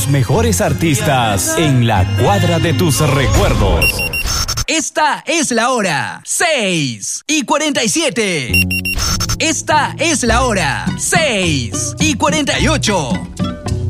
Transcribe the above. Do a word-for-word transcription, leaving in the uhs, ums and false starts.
Los mejores artistas en la cuadra de tus recuerdos. Esta es la hora, seis y cuarenta y siete. Esta es la hora, seis y cuarenta y ocho.